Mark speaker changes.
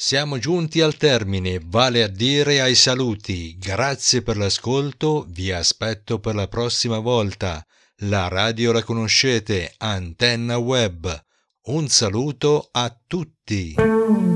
Speaker 1: Siamo giunti al termine, vale a dire ai saluti. Grazie per l'ascolto, vi aspetto per la prossima volta. La radio la conoscete, Antenna Web. Un saluto a tutti.